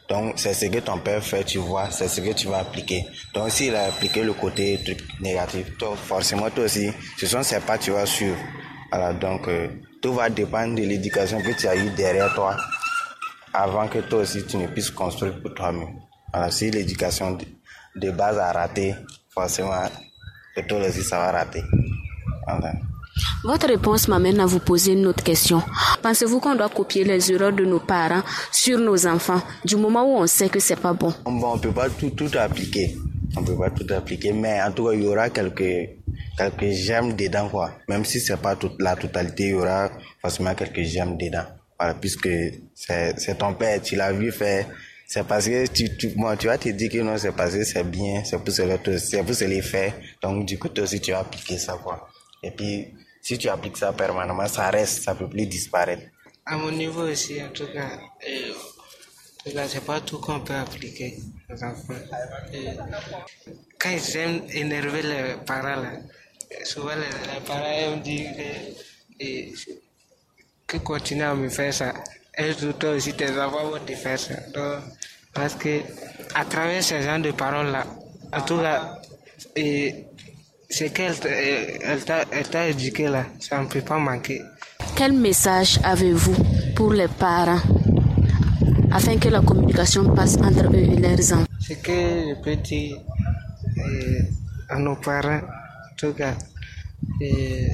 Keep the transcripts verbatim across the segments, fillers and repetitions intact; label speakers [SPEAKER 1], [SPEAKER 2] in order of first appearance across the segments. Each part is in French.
[SPEAKER 1] Donc, c'est ce que ton père fait, tu vois, c'est ce que tu vas appliquer. Donc, s'il a appliqué le côté truc négatif, toi, forcément, toi aussi, ce sont ses pas, tu vas suivre. Voilà, donc, euh, tout va dépendre de l'éducation que tu as eue derrière toi, avant que toi aussi, tu ne puisses construire pour toi-même. Voilà, si l'éducation de, de base a raté, forcément, que toi aussi, ça va rater. Voilà.
[SPEAKER 2] Votre réponse m'amène à vous poser une autre question. Pensez-vous qu'on doit copier les erreurs de nos parents sur nos enfants du moment où on sait que c'est pas bon?
[SPEAKER 1] Bon, on peut pas tout, tout appliquer. On peut pas tout appliquer, mais en tout cas, il y aura quelques, quelques gemmes dedans, quoi. Même si c'est pas toute la totalité, il y aura forcément quelques gemmes dedans. Voilà, puisque c'est, c'est ton père, tu l'as vu faire. C'est parce que tu, tu, bon, tu vas te dire que non, c'est parce que c'est bien, c'est pour cela, c'est pour cela faire. Donc, du coup, toi aussi, tu vas appliquer ça, quoi. Et puis, si tu appliques ça permanemment, ça reste, ça peut plus disparaître.
[SPEAKER 3] À mon niveau aussi, en tout cas, euh, en tout cas, c'est pas tout qu'on peut appliquer aux enfants. Euh, quand ils aiment énerver les parents, là, souvent les, les parents aiment dire que, et, que continue à me faire ça. Et toi aussi, tes enfants vont te faire ça. Donc, parce que à travers ces genre de paroles-là, en tout cas, et, c'est qu'elle elle t'a, elle t'a éduqué là, ça ne peut pas manquer.
[SPEAKER 2] Quel message avez-vous pour les parents afin que la communication passe entre eux et leurs enfants?
[SPEAKER 3] Ce que je peux dire euh, à nos parents, en tout cas, euh,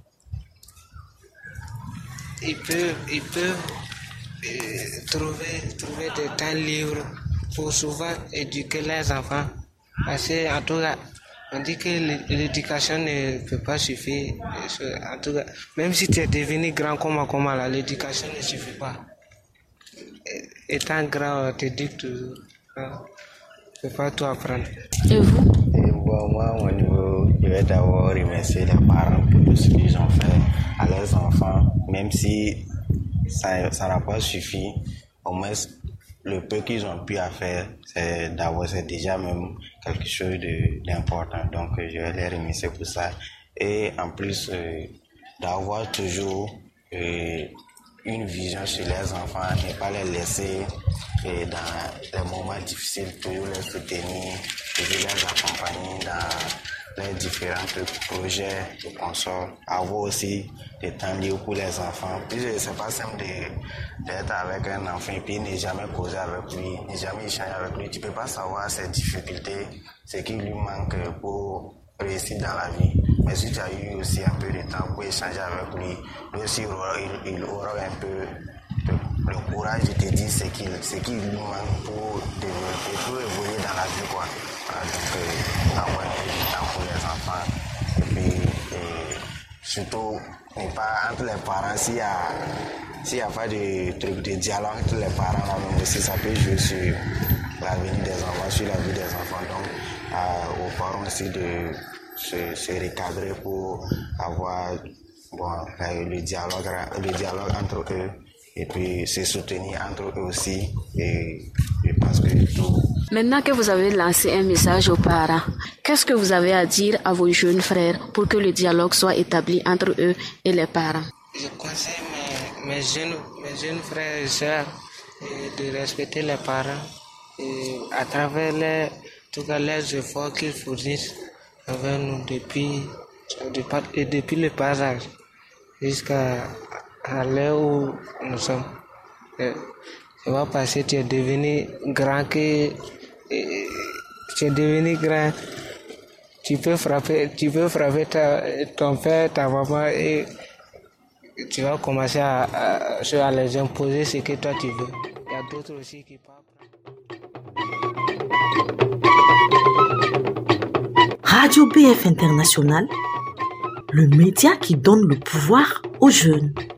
[SPEAKER 3] ils peuvent, ils peuvent euh, trouver, trouver des temps libres pour souvent éduquer leurs enfants. Parce que, en tout cas, on dit que l'éducation ne peut pas suffire. En tout cas, même si tu es devenu grand comme comment là, l'éducation ne suffit pas. Étant grand, on te dit toujours. Tu ne peux pas tout apprendre.
[SPEAKER 2] Et vous?
[SPEAKER 1] Et bon, moi, au niveau, je vais d'abord remercier les parents pour tout ce qu'ils ont fait à leurs enfants. Même si ça, ça n'a pas suffi, au moins, le peu qu'ils ont pu faire, c'est d'abord, c'est déjà même quelque chose de, d'important. Donc, je vais les remercier pour ça. Et en plus, euh, d'avoir toujours euh, une vision sur les enfants, ne pas les laisser euh, dans les moments difficiles, toujours les soutenir, toujours les accompagner dans les différents projets de consorts, avoir aussi des temps libres pour les enfants. Puis c'est pas simple de, d'être avec un enfant et puis ne jamais causer avec lui, ne jamais échanger avec lui. Tu peux pas savoir ses difficultés, ce qui lui manque pour réussir dans la vie. Mais si tu as eu aussi un peu de temps pour échanger avec lui, lui aussi il, il aura un peu le, le courage de te dire ce qu'il, ce qui lui manque pour développer, pour évoluer dans la vie, quoi. Voilà, donc euh, avoir un peu de temps pour les enfants. Et puis et surtout, ne pas entre les parents, s'il y a s'il n'y a pas de truc de dialogue entre les parents là même aussi, ça peut jouer sur l'avenir des enfants, sur la vie des enfants. Donc euh, aux parents aussi de se, se recadrer pour avoir bon, le dialogue, le dialogue entre eux et puis se soutenir entre eux aussi. Et je pense que tout.
[SPEAKER 2] Maintenant que vous avez lancé un message aux parents, qu'est-ce que vous avez à dire à vos jeunes frères pour que le dialogue soit établi entre eux et les parents?
[SPEAKER 3] Je conseille mes, mes, jeunes, mes jeunes frères et sœurs de respecter les parents et à travers les, en tout cas, les efforts qu'ils fournissent avec nous depuis, et depuis le passage jusqu'à à l'heure où nous sommes. C'est pas parce que tu es devenu grand que tu es devenu grand, tu peux frapper, tu peux frapper ta, ton père, ta maman et tu vas commencer à, à, à les imposer ce que toi tu veux. Il y a d'autres aussi qui parlent.
[SPEAKER 4] Radio B F International, le média qui donne le pouvoir aux jeunes.